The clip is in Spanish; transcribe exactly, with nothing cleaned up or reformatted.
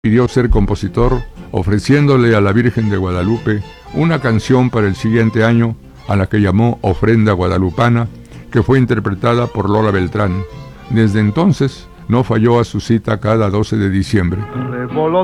pidió ser compositor, ofreciéndole a la Virgen de Guadalupe una canción para el siguiente año, a la que llamó Ofrenda Guadalupana, que fue interpretada por Lola Beltrán. Desde entonces no falló a su cita cada doce de diciembre.